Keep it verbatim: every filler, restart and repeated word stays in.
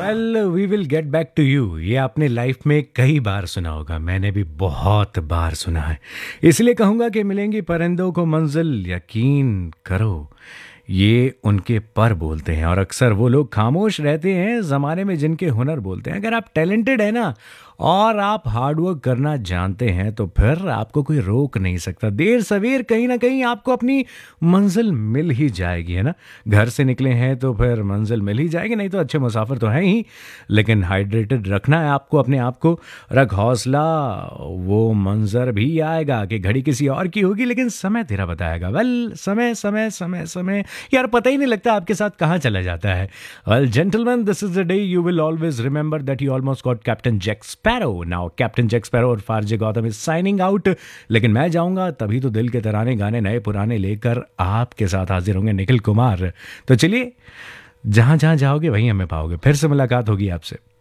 Well we will get back to you, ये आपने life में कई बार सुना होगा, मैंने भी बहुत बार सुना है। इसलिए कहूँगा कि मिलेंगी परिंदों को मंजिल, यकीन करो ये उनके पर बोलते हैं। और अक्सर वो लोग खामोश रहते हैं ज़माने में जिनके हुनर बोलते हैं। अगर आप टैलेंटेड है ना और आप हार्डवर्क करना जानते हैं तो फिर आपको कोई रोक नहीं सकता। देर सवेर कहीं ना कहीं आपको अपनी मंजिल मिल ही जाएगी, है ना। घर से निकले हैं तो फिर मंजिल मिल ही जाएगी, नहीं तो अच्छे मुसाफिर तो हैं ही। लेकिन हाइड्रेटेड रखना है आपको अपने आप को, रख हौसला, वो मंजर भी आएगा कि घड़ी किसी और की होगी लेकिन समय तेरा बताएगा। वेल समय समय समय समय यार पता ही नहीं लगता आपके साथ कहाँ चला जाता है। Well gentleman, this is the day you will always remember that you almost got captain Jack sparrow. Now captain Jack sparrow और फारजे गौतम इज साइनिंग आउट। लेकिन मैं जाऊंगा तभी तो दिल के तराने गाने नए पुराने लेकर आपके साथ हाजिर होंगे निखिल कुमार। तो चलिए, जहां जहां जाओगे वहीं हमें पाओगे। फिर से मुलाकात होगी आपसे।